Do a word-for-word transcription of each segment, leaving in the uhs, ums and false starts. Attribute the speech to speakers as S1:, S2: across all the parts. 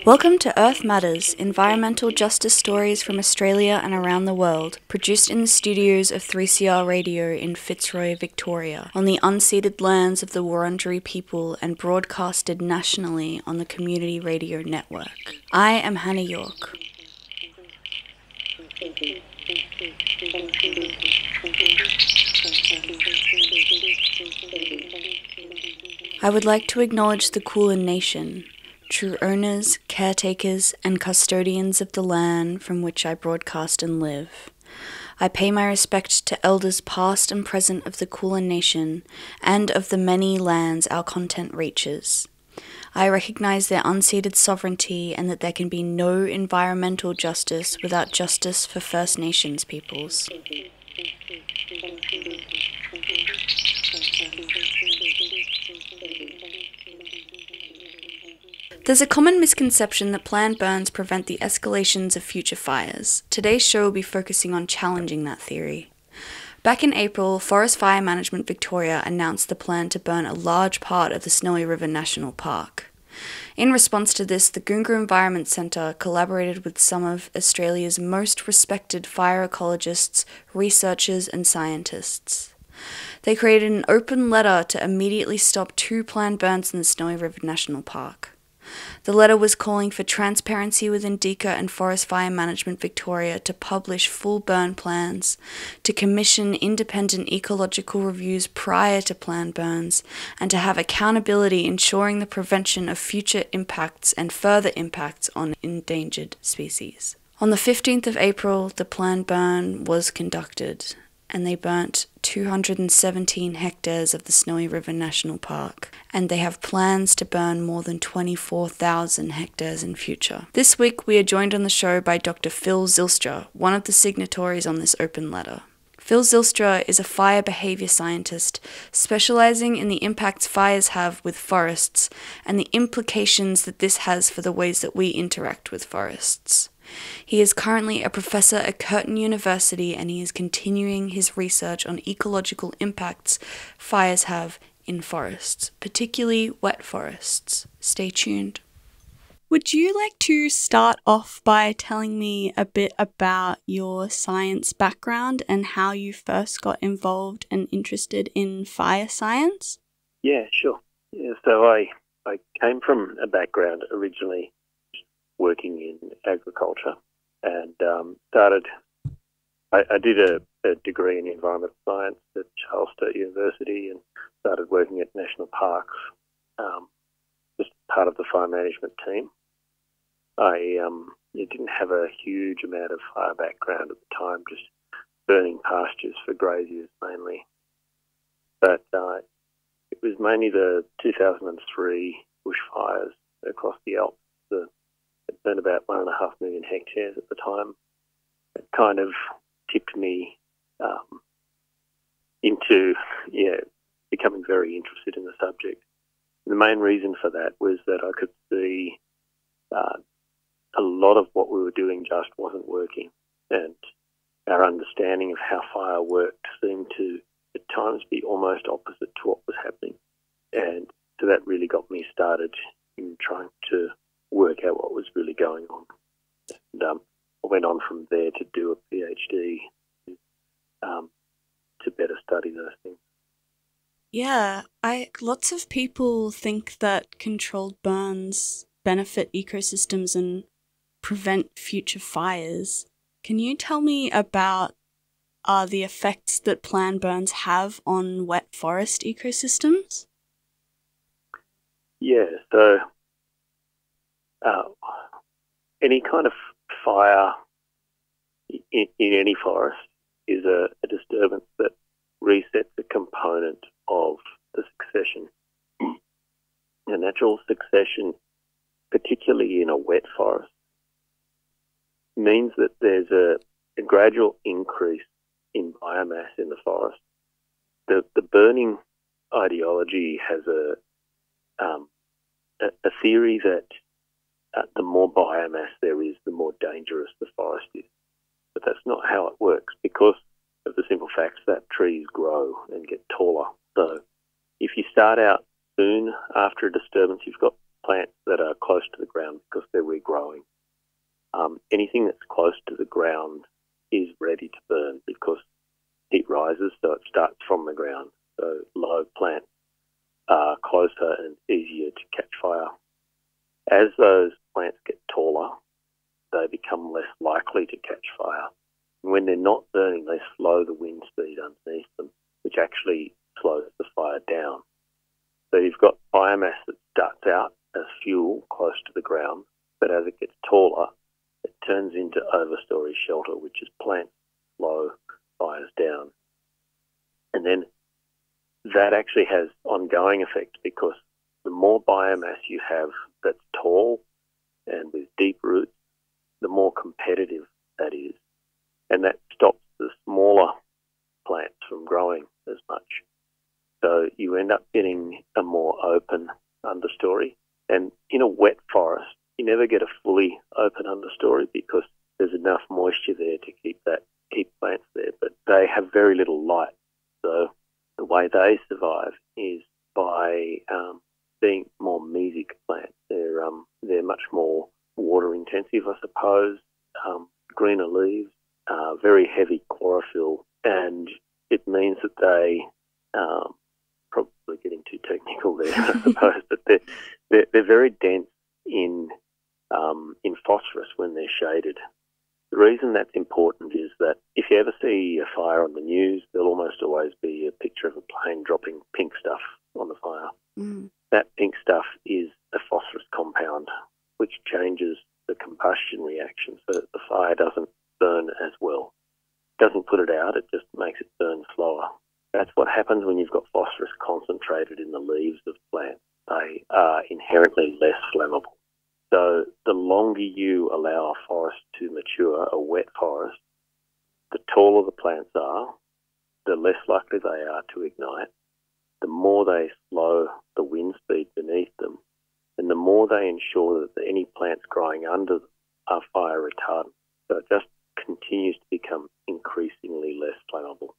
S1: Welcome to Earth Matters, environmental justice stories from Australia and around the world, produced in the studios of three C R Radio in Fitzroy, Victoria, on the unceded lands of the Wurundjeri people and broadcasted nationally on the Community Radio Network. I am Hannah York. I would like to acknowledge the Kulin Nation, true owners, caretakers, and custodians of the land from which I broadcast and live. I pay my respect to elders past and present of the Kulin Nation and of the many lands our content reaches. I recognise their unceded sovereignty and that there can be no environmental justice without justice for First Nations peoples. There's a common misconception that planned burns prevent the escalations of future fires. Today's show will be focusing on challenging that theory. Back in April, Forest Fire Management Victoria announced the plan to burn a large part of the Snowy River National Park. In response to this, the Goongerah Environment Centre collaborated with some of Australia's most respected fire ecologists, researchers and scientists. They created an open letter to immediately stop two planned burns in the Snowy River National Park. The letter was calling for transparency within DECA and Forest Fire Management Victoria to publish full burn plans, to commission independent ecological reviews prior to planned burns, and to have accountability ensuring the prevention of future impacts and further impacts on endangered species. On the fifteenth of April, the planned burn was conducted, and they burnt two hundred seventeen hectares of the Snowy River National Park, and they have plans to burn more than twenty-four thousand hectares in future. This week we are joined on the show by Doctor Phil Zylstra, one of the signatories on this open letter. Phil Zylstra is a fire behaviour scientist specialising in the impacts fires have with forests and the implications that this has for the ways that we interact with forests. He is currently a professor at Curtin University and he is continuing his research on ecological impacts fires have in forests, particularly wet forests. Stay tuned. Would you like to start off by telling me a bit about your science background and how you first got involved and interested in fire science?
S2: Yeah, sure. Yeah, so I, I came from a background originally working in agriculture and um, started, I, I did a, a degree in environmental science at Charles Sturt University and started working at national parks, um, just part of the fire management team. I um, didn't have a huge amount of fire background at the time, just burning pastures for graziers mainly. But uh, it was mainly the two thousand three bushfires across the Alps. The It burned about one and a half million hectares at the time. It kind of tipped me um, into yeah becoming very interested in the subject. And the main reason for that was that I could see uh, a lot of what we were doing just wasn't working, and our understanding of how fire worked seemed to at times be almost opposite to what was happening. And so that really got me started in trying to work out what was really going on. And um, I went on from there to do a PhD um, to better study those things.
S1: Yeah, I lots of people think that controlled burns benefit ecosystems and prevent future fires. Can you tell me about uh, the effects that planned burns have on wet forest ecosystems?
S2: Yeah, so Uh, any kind of fire in, in any forest is a, a disturbance that resets a component of the succession. A natural succession, particularly in a wet forest, means that there's a, a gradual increase in biomass in the forest. The, the burning ideology has a, um, a, a theory that Uh, the more biomass there is, the more dangerous the forest is. But that's not how it works because of the simple fact that trees grow and get taller. So if you start out soon after a disturbance, you've got plants that are close to the ground because they're where anything that's close to the ground is ready to burn because heat rises, so it starts from the ground. So low plants are closer and easier to catch fire. As those plants get taller, they become less likely to catch fire. And when they're not burning, they slow the wind speed underneath them, which actually slows the fire down. So you've got biomass that starts out as fuel close to the ground, but as it gets taller, it turns into overstory shelter, which is plants slow fires down. And then that actually has ongoing effects because the more biomass you have that's tall and with deep roots, the more competitive that is. And that stops the smaller plants from growing as much. So you end up getting a more open understory. And in a wet forest, you never get a fully open understory because there's enough moisture there to keep that keep plants there, but they have very little light. So the way they survive is by um, being more mesic plants. They're um, they're much more water intensive, I suppose. Um, greener leaves, uh, very heavy chlorophyll, and it means that they um, probably getting too technical there, I suppose, but they're, they're they're very dense in um, in phosphorus when they're shaded. The reason that's important is that if you ever see a fire on the news, there'll almost always be a picture of a plane dropping pink stuff on the fire.
S1: Mm.
S2: That pink stuff is a phosphorus compound, which changes the combustion reaction so that the fire doesn't burn as well. It doesn't put it out, it just makes it burn slower. That's what happens when you've got phosphorus concentrated in the leaves of plants. They are inherently less flammable. So the longer you allow a forest to mature, a wet forest, the taller the plants are, the less likely they are to ignite, the more they slow the wind speed beneath them, and the more they ensure that any plants growing under are fire retardant. So it just continues to become increasingly less flammable.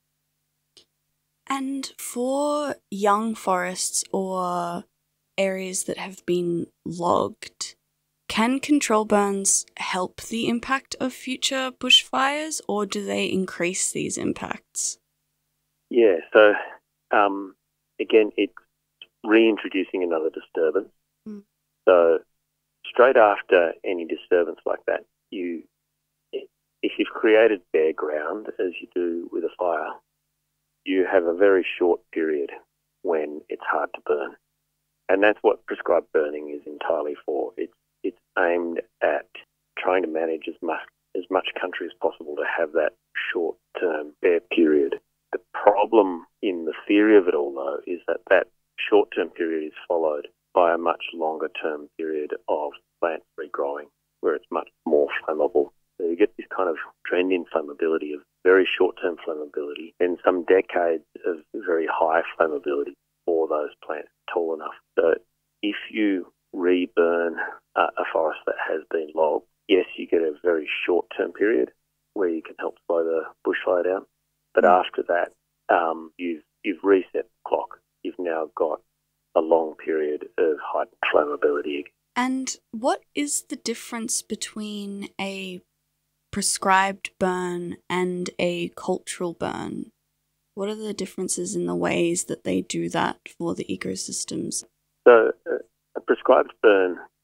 S1: And for young forests or areas that have been logged, can control burns help the impact of future bushfires, or do they increase these impacts?
S2: Yeah, so um, again, it's reintroducing another disturbance.
S1: Mm.
S2: So straight after any disturbance like that, you, if you've created bare ground, as you do with a fire, you have a very short period when it's hard to burn. And that's what prescribed burning is entirely for. It's it's aimed at trying to manage as much as much country as possible to have that short-term bare period. The problem in the theory of it all, though, is that that short-term period is followed by a much longer-term period of plant regrowing, where it's much more flammable. So you get this kind of trend in flammability of very short-term flammability and some decades of very high flammability for those plants tall enough. So if you reburn uh, a forest that has been logged, yes, you get a very short-term period where you can help slow the bushfire down. But mm. after that, um, you've, you've reset the clock. You've now got a long period of high flammability.
S1: And what is the difference between a prescribed burn and a cultural burn? What are the differences in the ways that they do that for the ecosystems?
S2: So uh, a prescribed burn